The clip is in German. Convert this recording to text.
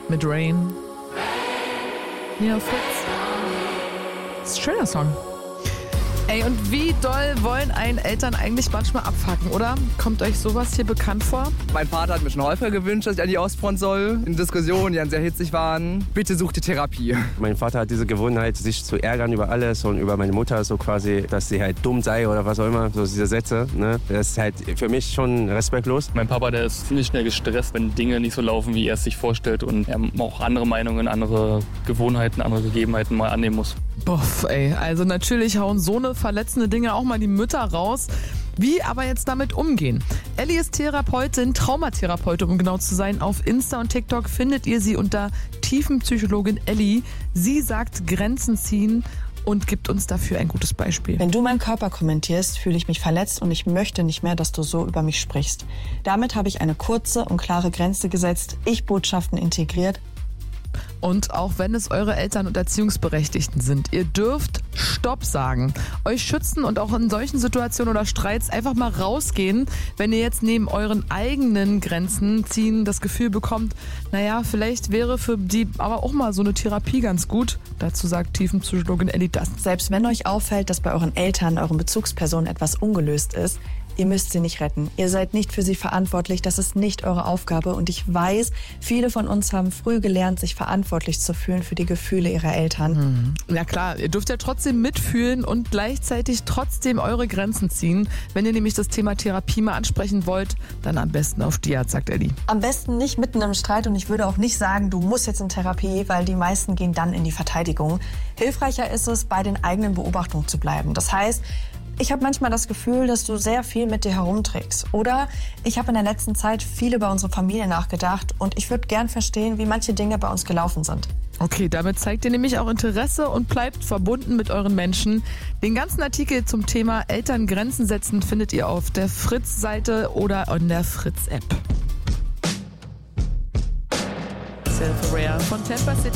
mit Rain. Ja, Fritz. Das ist ein schöner Song. Ey, und wie doll wollen einen Eltern eigentlich manchmal abfacken, oder? Kommt euch sowas hier bekannt vor? Mein Vater hat mir schon häufiger gewünscht, dass ich an die Ostfront soll. In Diskussionen, die dann sehr hitzig waren. Bitte such die Therapie. Mein Vater hat diese Gewohnheit, sich zu ärgern über alles und über meine Mutter so quasi, dass sie halt dumm sei oder was auch immer. So diese Sätze, ne? Das ist halt für mich schon respektlos. Mein Papa, der ist ziemlich schnell gestresst, wenn Dinge nicht so laufen, wie er es sich vorstellt und er auch andere Meinungen, andere Gewohnheiten, andere Gegebenheiten mal annehmen muss. Boff, ey. Also natürlich hauen so eine verletzende Dinge auch mal die Mütter raus. Wie aber jetzt damit umgehen? Ellie ist Therapeutin, Traumatherapeutin, um genau zu sein. Auf Insta und TikTok findet ihr sie unter Tiefenpsychologin Ellie. Sie sagt Grenzen ziehen und gibt uns dafür ein gutes Beispiel. Wenn du meinen Körper kommentierst, fühle ich mich verletzt und ich möchte nicht mehr, dass du so über mich sprichst. Damit habe ich eine kurze und klare Grenze gesetzt, Ich-Botschaften integriert. Und auch wenn es eure Eltern und Erziehungsberechtigten sind, ihr dürft Stopp sagen. Euch schützen und auch in solchen Situationen oder Streits einfach mal rausgehen, wenn ihr jetzt neben euren eigenen Grenzen ziehen das Gefühl bekommt, naja, vielleicht wäre für die aber auch mal so eine Therapie ganz gut. Dazu sagt Tiefenpsychologin Ellie das. Selbst wenn euch auffällt, dass bei euren Eltern, euren Bezugspersonen etwas ungelöst ist, ihr müsst sie nicht retten. Ihr seid nicht für sie verantwortlich. Das ist nicht eure Aufgabe. Und ich weiß, viele von uns haben früh gelernt, sich verantwortlich zu fühlen für die Gefühle ihrer Eltern. Ja klar, ihr dürft ja trotzdem mitfühlen und gleichzeitig trotzdem eure Grenzen ziehen. Wenn ihr nämlich das Thema Therapie mal ansprechen wollt, dann am besten auf die Art, sagt Ellie. Am besten nicht mitten im Streit und ich würde auch nicht sagen, du musst jetzt in Therapie, weil die meisten gehen dann in die Verteidigung. Hilfreicher ist es, bei den eigenen Beobachtungen zu bleiben. Das heißt, ich habe manchmal das Gefühl, dass du sehr viel mit dir herumträgst. Oder ich habe in der letzten Zeit viel über unsere Familie nachgedacht und ich würde gern verstehen, wie manche Dinge bei uns gelaufen sind. Okay, damit zeigt ihr nämlich auch Interesse und bleibt verbunden mit euren Menschen. Den ganzen Artikel zum Thema Eltern Grenzen setzen findet ihr auf der Fritz-Seite oder in der Fritz-App. Self-Aware von Tampa City.